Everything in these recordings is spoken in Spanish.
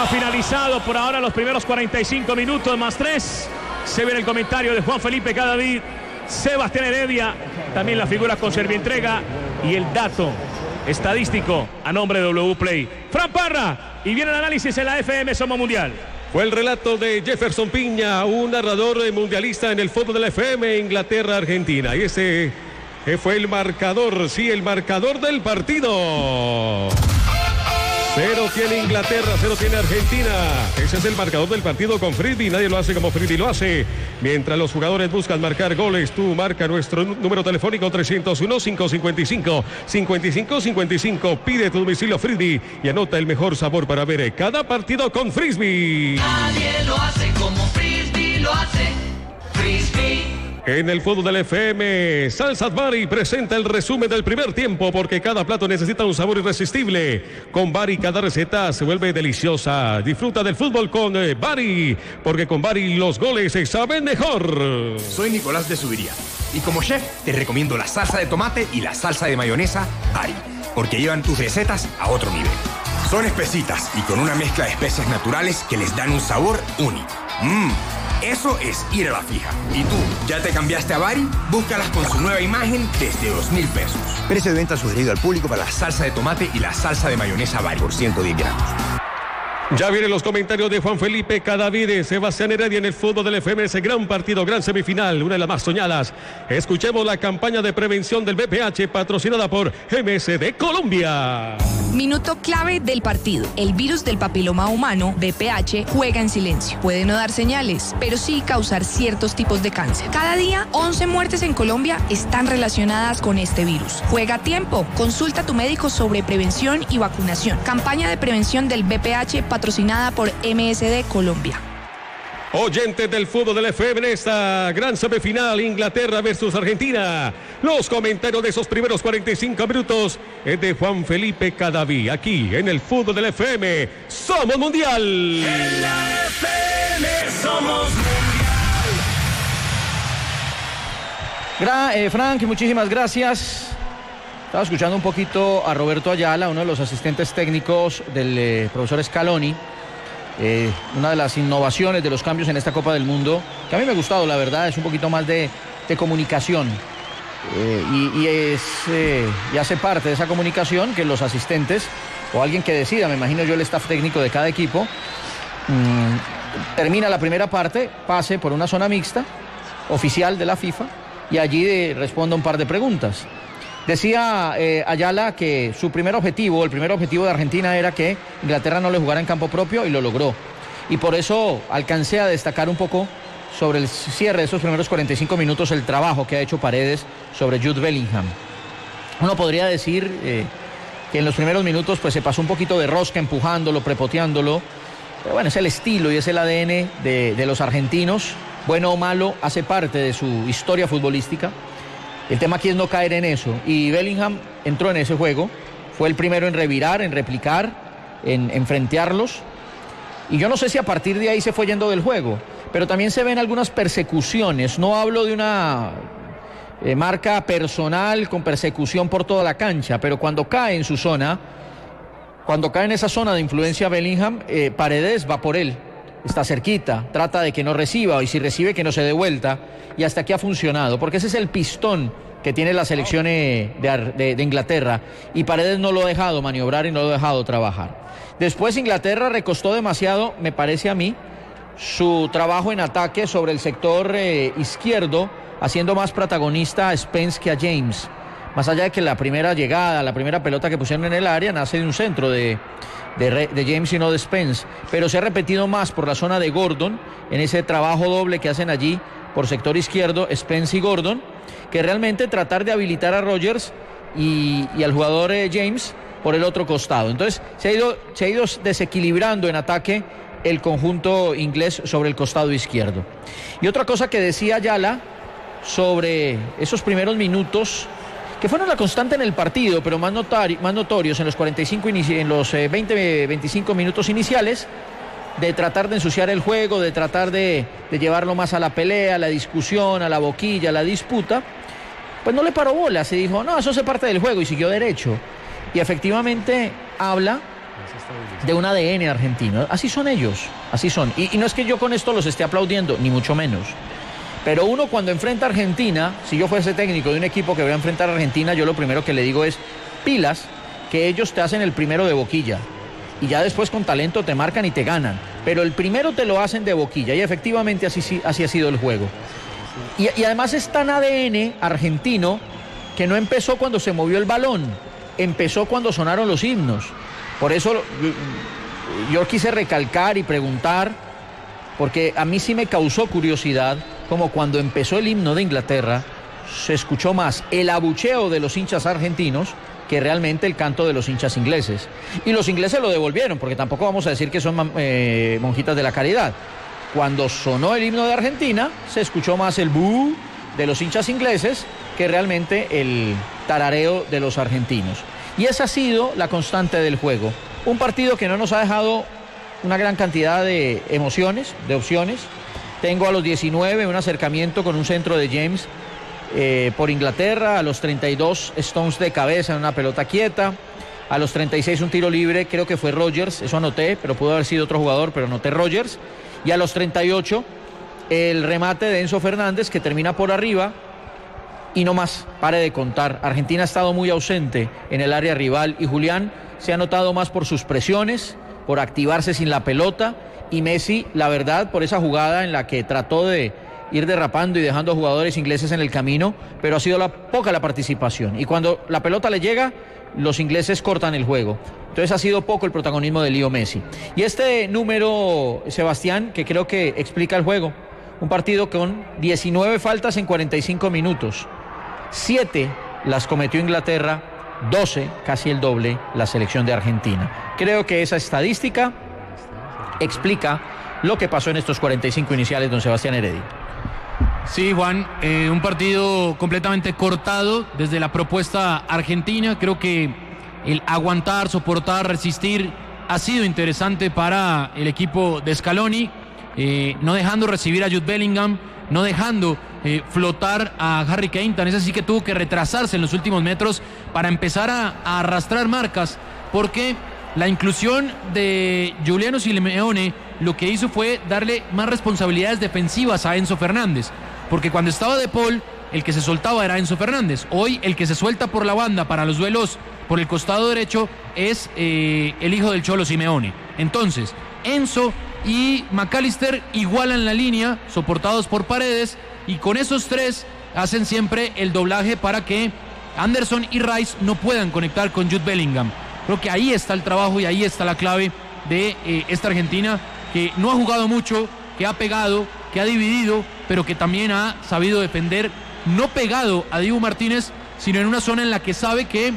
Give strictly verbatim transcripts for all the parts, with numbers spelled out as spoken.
Ha finalizado por ahora los primeros cuarenta y cinco minutos más tres. Se ve en el comentario de Juan Felipe Cadavid, Sebastián Heredia, también la figura con Servientrega y el dato estadístico a nombre de W Play. Fran Parra, y viene el análisis en la F M Somos Mundial. Fue el relato de Jefferson Piña, un narrador mundialista en el fútbol de la F M, Inglaterra-Argentina. Y ese fue el marcador, sí, el marcador del partido. Cero tiene Inglaterra, cero tiene Argentina. Ese es el marcador del partido con Frisby. Nadie lo hace como Frisby lo hace. Mientras los jugadores buscan marcar goles, tú marca nuestro número telefónico trescientos uno, quinientos cincuenta y cinco, cincuenta y cinco cincuenta y cinco. Pide tu domicilio Frisby y anota el mejor sabor para ver cada partido con Frisby. Nadie lo hace como Frisby lo hace. Frisby. En el fútbol del F M, Salsas Bari presenta el resumen del primer tiempo porque cada plato necesita un sabor irresistible. Con Bari cada receta se vuelve deliciosa. Disfruta del fútbol con eh, Bari, porque con Bari los goles se saben mejor. Soy Nicolás de Subiría y como chef te recomiendo la salsa de tomate y la salsa de mayonesa Bari, porque llevan tus recetas a otro nivel. Son espesitas y con una mezcla de especias naturales que les dan un sabor único. Mmm. Eso es ir a la fija. ¿Y tú, ya te cambiaste a Bari? Búscalas con su nueva imagen desde dos mil pesos. Precio de venta sugerido al público para la salsa de tomate y la salsa de mayonesa Bari por ciento diez gramos. Ya vienen los comentarios de Juan Felipe Cadavid, Sebastián Heredia en el fútbol del F M S. Gran partido, gran semifinal, una de las más soñadas. Escuchemos la campaña de prevención del V P H patrocinada por M S D Colombia. Minuto clave del partido. El virus del papiloma humano, V P H, juega en silencio. Puede no dar señales, pero sí causar ciertos tipos de cáncer. Cada día, once muertes en Colombia están relacionadas con este virus. Juega a tiempo. Consulta a tu médico sobre prevención y vacunación. Campaña de prevención del V P H patrocinada por M S D Colombia. Oyentes del fútbol del F M en esta gran semifinal, Inglaterra versus Argentina. Los comentarios de esos primeros cuarenta y cinco minutos es de Juan Felipe Cadavid. Aquí en el fútbol del F M, Somos Mundial. En la F M Somos Mundial. Gra eh, Frank, muchísimas gracias. Estaba escuchando un poquito a Roberto Ayala, uno de los asistentes técnicos del eh, profesor Scaloni. Eh, una de las innovaciones de los cambios en esta Copa del Mundo, que a mí me ha gustado, la verdad, es un poquito más de, de comunicación. Eh, y, y, es, eh, y hace parte de esa comunicación que los asistentes o alguien que decida, me imagino yo el staff técnico de cada equipo, mmm, termina la primera parte, pase por una zona mixta, oficial de la FIFA, y allí eh, responda un par de preguntas. Decía eh, Ayala que su primer objetivo, el primer objetivo de Argentina era que Inglaterra no le jugara en campo propio y lo logró. Y por eso alcancé a destacar un poco sobre el cierre de esos primeros cuarenta y cinco minutos, el trabajo que ha hecho Paredes sobre Jude Bellingham. Uno podría decir eh, que en los primeros minutos pues se pasó un poquito de rosca empujándolo, prepoteándolo. Pero bueno, es el estilo y es el A D N de, de los argentinos. Bueno o malo, hace parte de su historia futbolística. El tema aquí es no caer en eso. Y Bellingham entró en ese juego. Fue el primero en revirar, en replicar, en, en frentearlos. Y yo no sé si a partir de ahí se fue yendo del juego. Pero también se ven algunas persecuciones. No hablo de una eh, marca personal con persecución por toda la cancha. Pero cuando cae en su zona, cuando cae en esa zona de influencia Bellingham, eh, Paredes va por él. Está cerquita, trata de que no reciba, y si recibe que no se dé vuelta, y hasta aquí ha funcionado, porque ese es el pistón que tiene la selección de, de, de Inglaterra, y Paredes no lo ha dejado maniobrar y no lo ha dejado trabajar. Después Inglaterra recostó demasiado, me parece a mí, su trabajo en ataque sobre el sector eh, izquierdo, haciendo más protagonista a Spence que a James. Más allá de que la primera llegada, la primera pelota que pusieron en el área nace de un centro de... De, de James y no de Spence, pero se ha repetido más por la zona de Gordon, en ese trabajo doble que hacen allí por sector izquierdo, Spence y Gordon, que realmente tratar de habilitar a Rodgers y, y al jugador eh, James por el otro costado. Entonces se ha, ido, se ha ido desequilibrando en ataque el conjunto inglés sobre el costado izquierdo. Y otra cosa que decía Ayala sobre esos primeros minutos, que fueron la constante en el partido, pero más, notari, más notorios en los cuarenta y cinco, en los eh, veinte, veinticinco minutos iniciales, de tratar de ensuciar el juego, de tratar de, de llevarlo más a la pelea, a la discusión, a la boquilla, a la disputa, pues no le paró bola, se dijo, no, eso hace parte del juego, y siguió derecho. Y efectivamente habla de un A D N argentino. Así son ellos, así son. Y, y no es que yo con esto los esté aplaudiendo, ni mucho menos. Pero uno cuando enfrenta a Argentina, si yo fuese técnico de un equipo que voy a enfrentar a Argentina, yo lo primero que le digo es pilas, que ellos te hacen el primero de boquilla. Y ya después con talento te marcan y te ganan. Pero el primero te lo hacen de boquilla. Y efectivamente así, así ha sido el juego. Y, y además es tan A D N argentino que no empezó cuando se movió el balón. Empezó cuando sonaron los himnos. Por eso yo quise recalcar y preguntar, porque a mí sí me causó curiosidad, como cuando empezó el himno de Inglaterra, se escuchó más el abucheo de los hinchas argentinos que realmente el canto de los hinchas ingleses. Y los ingleses lo devolvieron, porque tampoco vamos a decir que son eh, monjitas de la caridad. Cuando sonó el himno de Argentina, se escuchó más el bú de los hinchas ingleses que realmente el tarareo de los argentinos. Y esa ha sido la constante del juego. Un partido que no nos ha dejado una gran cantidad de emociones, de opciones. Tengo a los diecinueve un acercamiento con un centro de James eh, por Inglaterra, a los treinta y dos Stones de cabeza en una pelota quieta, a los treinta y seis un tiro libre, creo que fue Rodgers, eso anoté, pero pudo haber sido otro jugador, pero anoté Rodgers, y a los treinta y ocho el remate de Enzo Fernández que termina por arriba y no más, pare de contar. Argentina ha estado muy ausente en el área rival y Julián se ha notado más por sus presiones, por activarse sin la pelota, y Messi, la verdad, por esa jugada en la que trató de ir derrapando y dejando a jugadores ingleses en el camino, pero ha sido la, poca la participación. Y cuando la pelota le llega, los ingleses cortan el juego. Entonces ha sido poco el protagonismo de Leo Messi. Y este número, Sebastián, que creo que explica el juego. Un partido con diecinueve faltas en cuarenta y cinco minutos. siete las cometió Inglaterra, doce, casi el doble, la selección de Argentina. Creo que esa estadística explica lo que pasó en estos cuarenta y cinco iniciales, don Sebastián Heredia. Sí, Juan, eh, un partido completamente cortado desde la propuesta argentina. Creo que el aguantar, soportar, resistir ha sido interesante para el equipo de Scaloni, eh, no dejando recibir a Jude Bellingham, no dejando eh, flotar a Harry Kane. Tan es así que tuvo que retrasarse en los últimos metros para empezar a, a arrastrar marcas, porque la inclusión de Giuliano Simeone lo que hizo fue darle más responsabilidades defensivas a Enzo Fernández, porque cuando estaba De Paul, el que se soltaba era Enzo Fernández. Hoy el que se suelta por la banda para los duelos por el costado derecho es eh, el hijo del Cholo Simeone. Entonces, Enzo y McAllister igualan la línea, soportados por Paredes, y con esos tres hacen siempre el doblaje para que Anderson y Rice no puedan conectar con Jude Bellingham. Creo que ahí está el trabajo y ahí está la clave de eh, esta Argentina, que no ha jugado mucho, que ha pegado, que ha dividido, pero que también ha sabido defender, no pegado a Dibu Martínez, sino en una zona en la que sabe que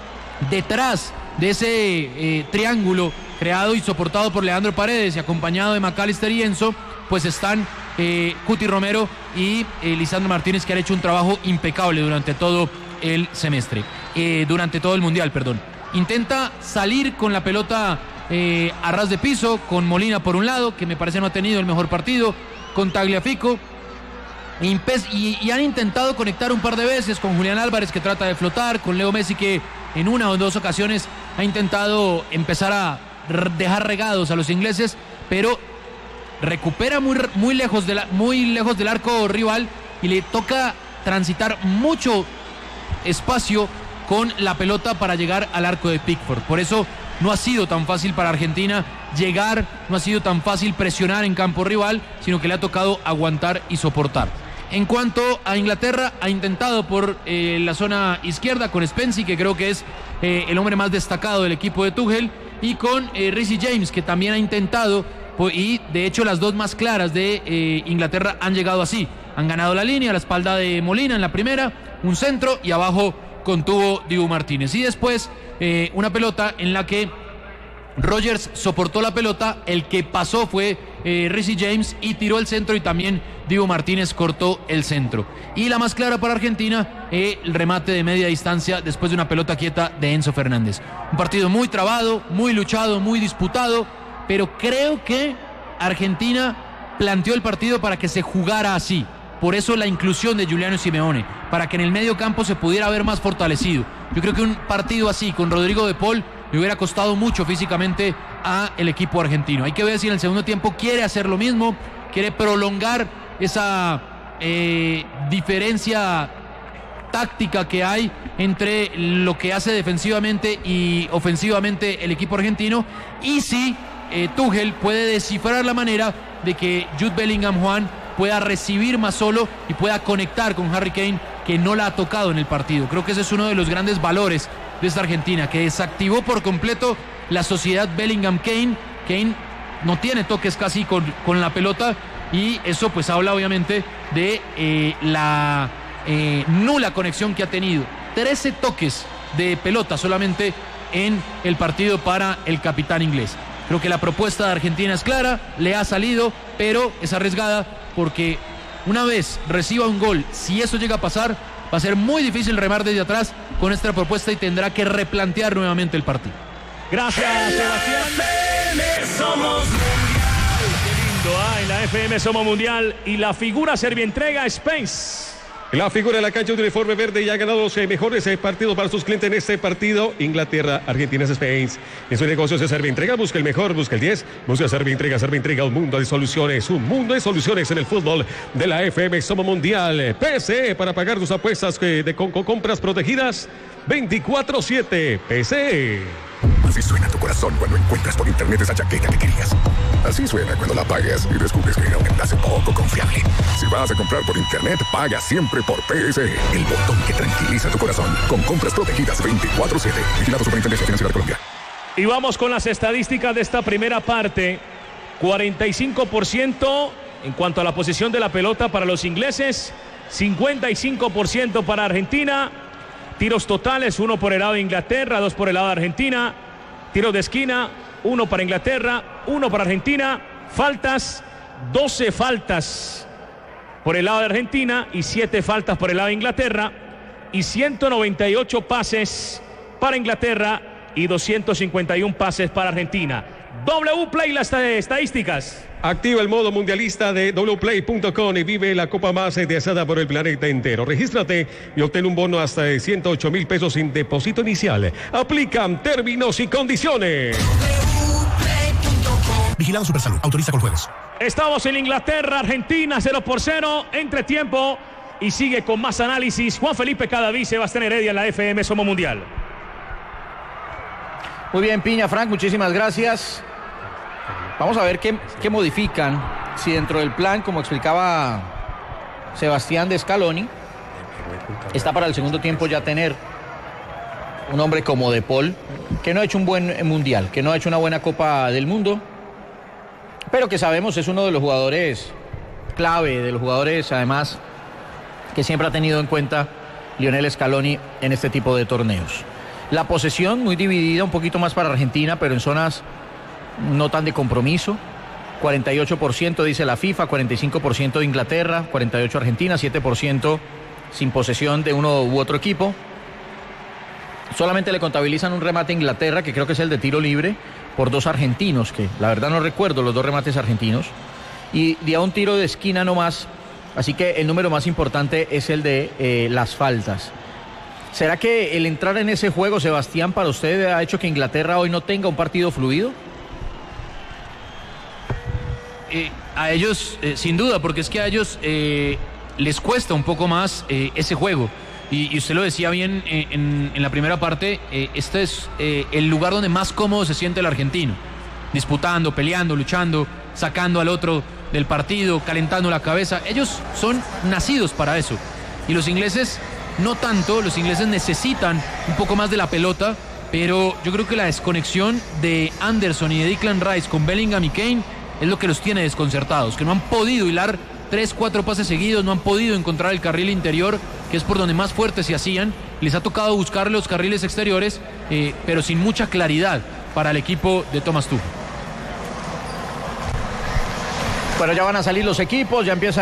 detrás de ese eh, triángulo creado y soportado por Leandro Paredes y acompañado de McAllister y Enzo, pues están eh, Cuti Romero y eh, Lisandro Martínez, que han hecho un trabajo impecable durante todo el semestre, eh, durante todo el mundial, perdón. Intenta salir con la pelota eh, a ras de piso, con Molina por un lado, que me parece no ha tenido el mejor partido, con Tagliafico, y, y han intentado conectar un par de veces con Julián Álvarez, que trata de flotar, con Leo Messi, que en una o dos ocasiones ha intentado empezar a dejar regados a los ingleses, pero recupera muy, muy, lejos, de la, muy lejos del arco rival y le toca transitar mucho espacio con la pelota para llegar al arco de Pickford. Por eso no ha sido tan fácil para Argentina llegar, no ha sido tan fácil presionar en campo rival, sino que le ha tocado aguantar y soportar. En cuanto a Inglaterra, ha intentado por eh, la zona izquierda con Spencer, que creo que es eh, el hombre más destacado del equipo de Tuchel, y con eh, Reece James, que también ha intentado, y de hecho las dos más claras de eh, Inglaterra han llegado así. Han ganado la línea a la espalda de Molina en la primera, un centro, y abajo contuvo Dibu Martínez. Y después eh, una pelota en la que Rodgers soportó la pelota, el que pasó fue eh, Reece James y tiró el centro, y también Dibu Martínez cortó el centro. Y la más clara para Argentina, eh, el remate de media distancia después de una pelota quieta de Enzo Fernández. Un partido muy trabado, muy luchado, muy disputado, pero creo que Argentina planteó el partido para que se jugara así. Por eso la inclusión de Giuliano Simeone, para que en el medio campo se pudiera ver más fortalecido. Yo creo que un partido así, con Rodrigo De Paul, le hubiera costado mucho físicamente a el equipo argentino. Hay que ver si en el segundo tiempo quiere hacer lo mismo, quiere prolongar esa eh, diferencia táctica que hay entre lo que hace defensivamente y ofensivamente el equipo argentino, y si eh, Tuchel puede descifrar la manera de que Jude Bellingham, Juan, pueda recibir más solo y pueda conectar con Harry Kane, que no la ha tocado en el partido. Creo que ese es uno de los grandes valores de esta Argentina, que desactivó por completo la sociedad Bellingham-Kane. Kane no tiene toques casi con, con la pelota, y eso pues habla obviamente de eh, la eh, nula conexión que ha tenido. trece toques de pelota solamente en el partido para el capitán inglés. Creo que la propuesta de Argentina es clara, le ha salido, pero es arriesgada, porque una vez reciba un gol, si eso llega a pasar, va a ser muy difícil remar desde atrás con esta propuesta y tendrá que replantear nuevamente el partido. Gracias, Sebastián. Somos mundial. Qué lindo, ¿ah? En la F M somos mundial. Y la figura Servientrega Space. La figura de la cancha de uniforme verde, y ha ganado los eh, mejores eh, partidos para sus clientes en este partido. Inglaterra, Argentina, Spain. En su negocio se Servientrega, busca el mejor, busca el diez, busca Servientrega, Servientrega, un mundo de soluciones, un mundo de soluciones en el fútbol de la F M Somos Mundial. P C E, para pagar tus apuestas eh, de con, con compras protegidas veinticuatro siete. P C E. Así suena tu corazón cuando encuentras por internet esa chaqueta que querías. Así suena cuando la pagas y descubres que era un enlace poco confiable. Si vas a comprar por internet, paga siempre por P S E, el botón que tranquiliza tu corazón. Con compras protegidas veinticuatro siete. Vigilado Superintendencia Financiera de Colombia. Y vamos con las estadísticas de esta primera parte. cuarenta y cinco por ciento en cuanto a la posición de la pelota para los ingleses, cincuenta y cinco por ciento para Argentina. Tiros totales, uno por el lado de Inglaterra, dos por el lado de Argentina. Tiros de esquina, uno para Inglaterra, uno para Argentina. Faltas, doce faltas por el lado de Argentina y siete faltas por el lado de Inglaterra. Y ciento noventa y ocho pases para Inglaterra y doscientos cincuenta y uno pases para Argentina. W Play, las estadísticas. Activa el modo mundialista de w play punto com y vive la copa más deseada por el planeta entero. Regístrate y obtén un bono hasta de ciento ocho mil pesos sin depósito inicial. Aplican términos y condiciones. Vigilado Supersalud. Autoriza con juegos. Estamos en Inglaterra, Argentina, cero por cero. Entretiempo. Y sigue con más análisis Juan Felipe Cadaví, Sebastián Heredia en la F M Somos Mundial. Muy bien, Piña, Frank, muchísimas gracias. Vamos a ver qué, qué modifican, si dentro del plan, como explicaba Sebastián, de Scaloni, está para el segundo tiempo ya tener un hombre como De Paul, que no ha hecho un buen mundial, que no ha hecho una buena Copa del Mundo, pero que sabemos es uno de los jugadores clave, de los jugadores además que siempre ha tenido en cuenta Lionel Scaloni en este tipo de torneos. La posesión muy dividida, un poquito más para Argentina, pero en zonas no tan de compromiso. cuarenta y ocho por ciento dice la FIFA, cuarenta y cinco por ciento de Inglaterra, cuarenta y ocho por ciento Argentina, siete por ciento sin posesión de uno u otro equipo. Solamente le contabilizan un remate a Inglaterra, que creo que es el de tiro libre, por dos argentinos, que la verdad no recuerdo los dos remates argentinos. Y de a un tiro de esquina nomás, así que el número más importante es el de eh, las faltas. ¿Será que el entrar en ese juego, Sebastián, para usted ha hecho que Inglaterra hoy no tenga un partido fluido? Eh, a ellos, eh, sin duda, porque es que a ellos eh, les cuesta un poco más eh, ese juego. Y, y usted lo decía bien eh, en, en la primera parte, eh, este es eh, el lugar donde más cómodo se siente el argentino. Disputando, peleando, luchando, sacando al otro del partido, calentando la cabeza. Ellos son nacidos para eso. Y los ingleses no tanto, los ingleses necesitan un poco más de la pelota, pero yo creo que la desconexión de Anderson y de Declan Rice con Bellingham y Kane es lo que los tiene desconcertados, que no han podido hilar tres, cuatro pases seguidos, no han podido encontrar el carril interior, que es por donde más fuertes se hacían. Les ha tocado buscar los carriles exteriores, eh, pero sin mucha claridad para el equipo de Thomas Tuchel. Bueno, ya van a salir los equipos, ya empieza